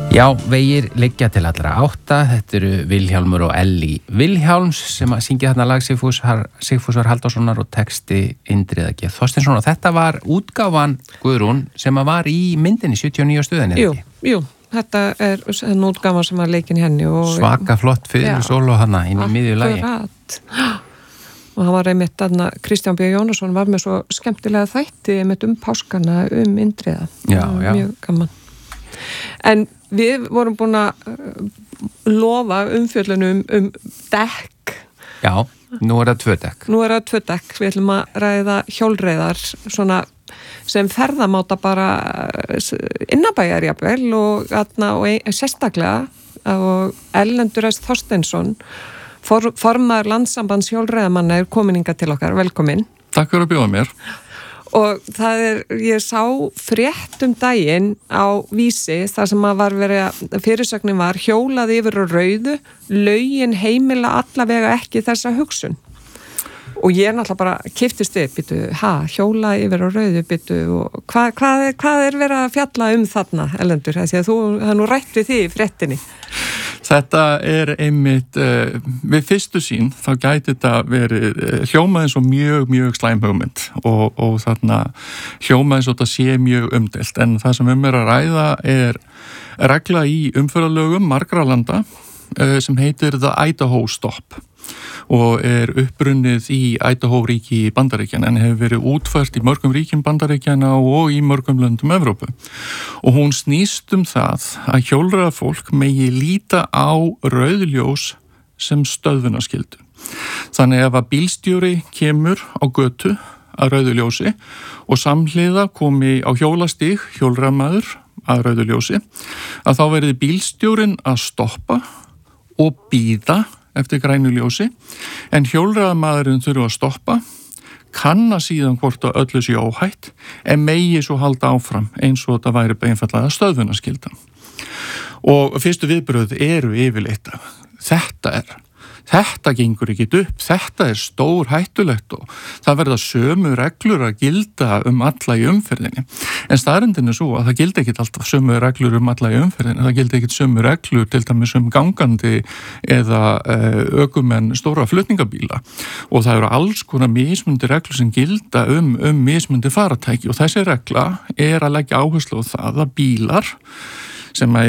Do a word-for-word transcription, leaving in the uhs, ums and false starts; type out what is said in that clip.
Já, vegir liggja til allra átta. Þetta eru Vilhjálmur og Ellý Vilhjálms sem að syngja þarna lag Sigfúsar, Sigfúsar Halldórssonar og texti Indriða G. Þorsteinsson og þetta var útgáfan, Guðrún, sem að var í myndinni sjötíu og níu á stöðinni. Jú, jú, þetta er en útgáfan sem var leikin í henni. Og svaka flott fyrir sóló hana inn í miðju lagi. Akkurat. Og hann var einmitt þarna, Kristján B. Jónasson var með svo skemmtilega þætti einmitt um páskana, um Indriða. Já, já. Mjög gaman. En við vorum búin að lofa umfjöllunum um dekk. Já, nú er það tvö dekk. Nú er það tvö dekk. Við ætlum að ræða hjólreiðar svona sem ferðamáta bara innabæjar jafnvel og, og sérstaklega og Erlendur S. Þorsteinsson for, formaður Landssambands hjólreiðamanna er komin hingað til okkar. Velkomin. Takk fyrir að bjóða mér. Og það er, ég sá frétt um daginn á Vísi, þar sem að var verið að fyrirsögnin var hjólað yfir á rauðu, lögin heimila allavega ekki þessa hugsun. Og ég er náttúrulega bara kiftist upp, býtu, ha, hjóla yfir á rauðu, býtu, og hvað, hvað, er, hvað er verið að fjalla um þarna, Erlendur? Því að þú, það er nú rætt við því í fréttinni. Þetta er einmitt, uh, við fyrstu sín, þá gæti þetta verið uh, hljómað eins og mjög, mjög slæm hugmynd og, og þarna hljómað eins og þetta sé mjög umdeilt. En það sem um er að ræða er regla í umferðarlögum margra landa uh, sem heitir The Idaho Stop og er upprunnið í Idaho ríki í Bandaríkjana en hefur verið útfært í mörgum ríkjum Bandaríkjana og í mörgum löndum Evrópu. Og hún snýst um það að hjólreiðafólk megi líta á rauðljós sem stöðvunarskyldu. Þannig ef að bílstjóri kemur á götu að rauðljósi og samhliða komi á hjólastíg hjólreiðamaður að rauðljósi, að þá verði bílstjórin að stoppa og bíða eftir grænu ljósi, en hjólreiðamaðurinn þurfa að stoppa, kanna síðan hvort að öllu sé óhætt, en megi svo halda áfram eins og þetta væri einfaldlega stöðvunarskylda. Og fyrstu viðbröð eru yfirleitt að þetta er, þetta gengur ekki upp, þetta er stór hættulegt og það verða sömu reglur að gilda um alla í umferðinni. En staðreyndin er svo að það gildi ekki alltaf sömu reglur um alla í umferðinni, það gildi ekki sömu reglur til dæmis um gangandi eða uh, ökumenn stóra flutningabíla og það eru alls konar mismundi reglur sem gilda um, um mismundi faratæki og þessi regla er að leggja áherslu á það að bílar sem að